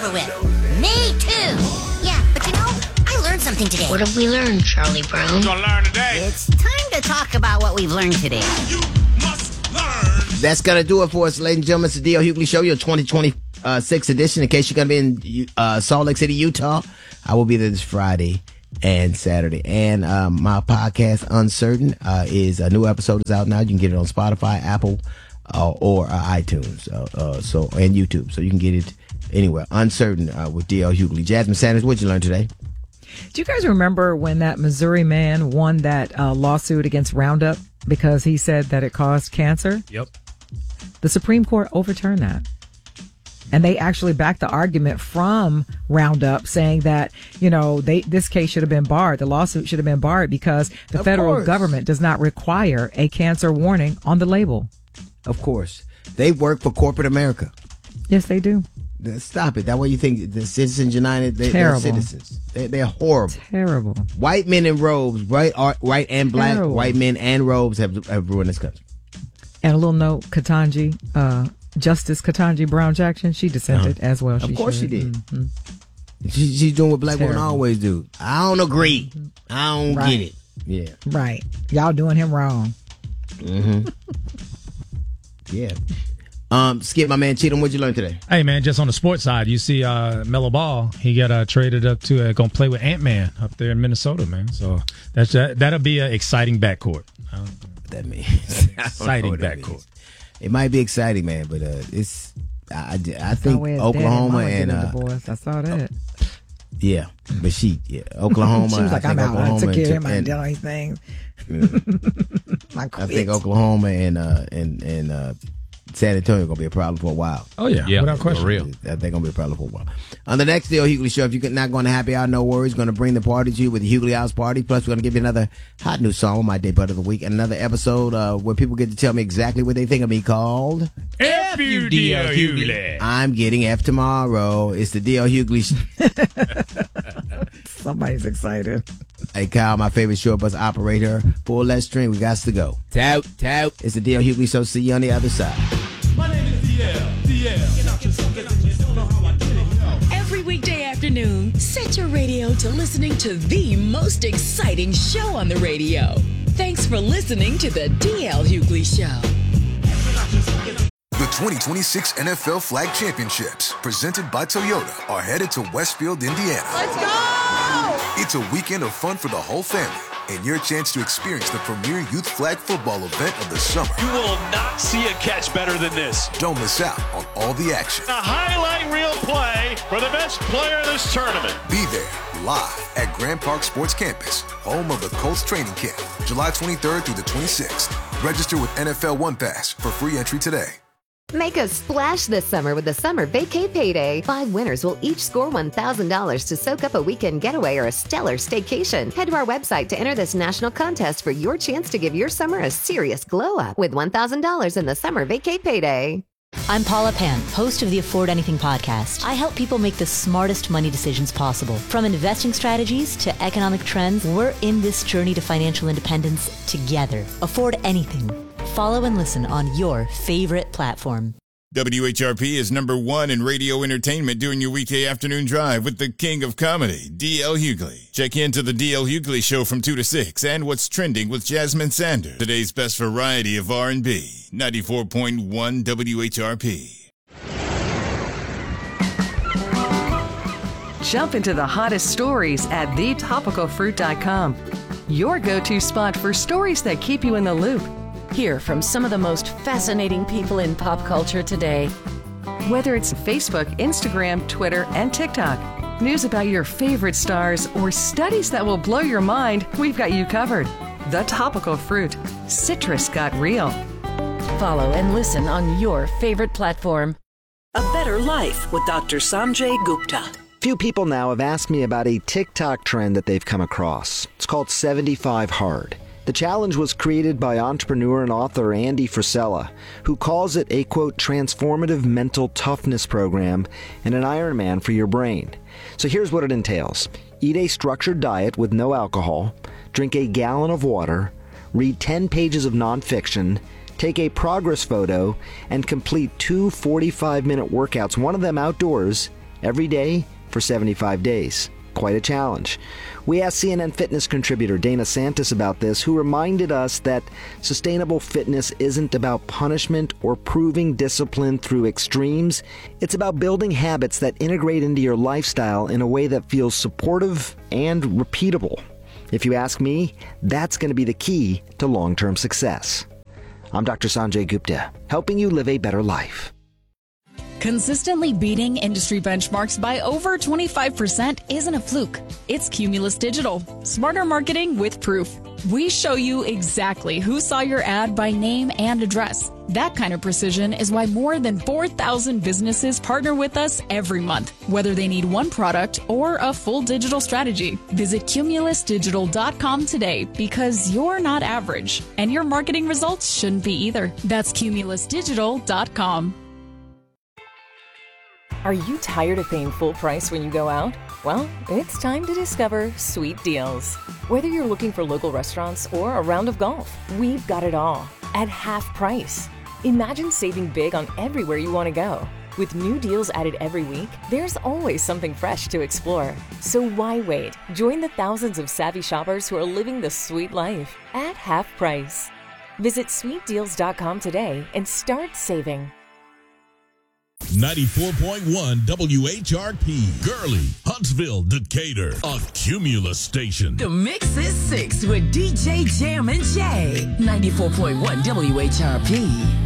over with. Me too. Yeah, but I learned something today. What have we learned, Charlie Brown? What you gonna learn today? It's time to talk about what we've learned today. You must learn. That's going to do it for us, ladies and gentlemen. It's the D.L. Hughley Show, your 2026 edition. In case you're going to be in Salt Lake City, Utah, I will be there this Friday and Saturday. And my podcast, Uncertain, is a new episode is out now. You can get it on Spotify, Apple, or iTunes, and YouTube. So you can get it anywhere. Uncertain with D.L. Hughley. Jasmine Sanders, what'd you learn today? Do you guys remember when that Missouri man won that lawsuit against Roundup because he said that it caused cancer? Yep. The Supreme Court overturned that. And they actually backed the argument from Roundup saying that, this case should have been barred. The lawsuit should have been barred because the federal government does not require a cancer warning on the label. Of course. They work for corporate America. Yes, they do. Stop it. That way you think the Citizens United, they're citizens. They're horrible. Terrible. White men in robes, white and black, Terrible. white men and robes have ruined this country. And a little note, Ketanji, Justice Ketanji Brown Jackson, she dissented as well. Of course she did. Mm-hmm. She's doing what black women Terrible. always do. I don't agree. I don't Right. get it. Yeah. Right. Y'all doing him wrong. Mm-hmm. Yeah. Skip, my man Cheatham, what'd you learn today? Hey, man, just on the sports side, you see Melo Ball, he got traded up to going to play with Ant-Man up there in Minnesota, man. So that'll be an exciting backcourt. What that means. Exciting backcourt. It might be exciting, man, but it's I think Oh, Oklahoma and divorce. I saw that. yeah, but Oklahoma. She was like, I I'm think out. I Oklahoma took care of him. I and- did all these things. I think Oklahoma and San Antonio gonna be a problem for a while. Oh, yeah, without question. For real. I think they're gonna be a problem for a while. On the next D.L. Hughley Show, if you're not going to happy hour, no worries. Going to bring the party to you with the Hughley House Party. Plus, we're going to give you another hot new song, my debut of the week, and another episode where people get to tell me exactly what they think of me called F you, D.L. Hughley. I'm Getting F Tomorrow. It's the D.L. Hughley Show. Somebody's excited. Hey, Kyle, my favorite short bus operator. Full Let's String. We got to go. Tout. It's the D.L. Hughley Show. See you on the other side. My name is DL. Every weekday afternoon, set your radio to listening to the most exciting show on the radio. Thanks for listening to the DL Hughley Show. The 2026 NFL Flag Championships, presented by Toyota, are headed to Westfield, Indiana. Let's go! It's a weekend of fun for the whole family and your chance to experience the premier youth flag football event of the summer. You will not see a catch better than this. Don't miss out on all the action. A highlight reel play for the best player in this tournament. Be there live at Grand Park Sports Campus, home of the Colts training camp, July 23rd through the 26th. Register with NFL One Pass for free entry today. Make a splash this summer with the Summer Vacay Payday. 5 winners will each score $1,000 to soak up a weekend getaway or a stellar staycation. Head to our website to enter this national contest for your chance to give your summer a serious glow up with $1,000 in the Summer Vacay Payday. I'm Paula Pan, host of the Afford Anything podcast. I help people make the smartest money decisions possible. From investing strategies to economic trends, we're in this journey to financial independence together. Afford Anything. Follow and listen on your favorite platform. WHRP is #1 in radio entertainment during your weekday afternoon drive with the king of comedy, D.L. Hughley. Check into the D.L. Hughley Show from 2 to 6 and what's trending with Jasmine Sanders. Today's best variety of R&B, 94.1 WHRP. Jump into the hottest stories at thetopicalfruit.com. Your go-to spot for stories that keep you in the loop. Hear from some of the most fascinating people in pop culture today. Whether it's Facebook, Instagram, Twitter, and TikTok, news about your favorite stars, or studies that will blow your mind, we've got you covered. The Topical Fruit. Citrus got real. Follow and listen on your favorite platform. A Better Life with Dr. Sanjay Gupta. Few people now have asked me about a TikTok trend that they've come across. It's called 75 Hard. The challenge was created by entrepreneur and author Andy Frisella, who calls it a, quote, transformative mental toughness program and an Ironman for your brain. So here's what it entails. Eat a structured diet with no alcohol, drink a gallon of water, read 10 pages of nonfiction, take a progress photo, and complete 2 45-minute workouts, one of them outdoors, every day for 75 days. Quite a challenge. We asked CNN Fitness contributor Dana Santos about this, who reminded us that sustainable fitness isn't about punishment or proving discipline through extremes. It's about building habits that integrate into your lifestyle in a way that feels supportive and repeatable. If you ask me, that's going to be the key to long-term success. I'm Dr. Sanjay Gupta, helping you live a better life. Consistently beating industry benchmarks by over 25% isn't a fluke. It's Cumulus Digital. Smarter marketing with proof. We show you exactly who saw your ad by name and address. That kind of precision is why more than 4,000 businesses partner with us every month, whether they need one product or a full digital strategy. Visit cumulusdigital.com today, because you're not average, and your marketing results shouldn't be either. That's cumulusdigital.com. Are you tired of paying full price when you go out? Well, it's time to discover Sweet Deals. Whether you're looking for local restaurants or a round of golf, we've got it all at half price. Imagine saving big on everywhere you want to go. With new deals added every week, there's always something fresh to explore. So why wait? Join the thousands of savvy shoppers who are living the sweet life at half price. Visit sweetdeals.com today and start saving. 94.1 WHRP, Gurley, Huntsville, Decatur, a Cumulus station. The Mix is 6 with DJ Jam and Jay. 94.1 WHRP.